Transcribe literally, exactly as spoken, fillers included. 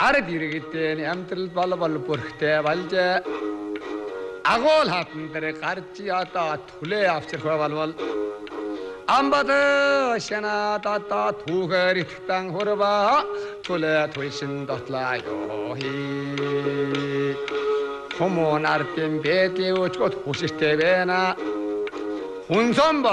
ард иргэдэн амьдрал бол бол бүрхтэй болж агуул хатан дээр гарч ята түлээ авчрах болвол амбад шана тата түүгээр итгэн хурба түлээ туйшин дотлаа ёо хи хүмүүн ардын бэдлийн өчгөт хүсэлтэй байна хүн сон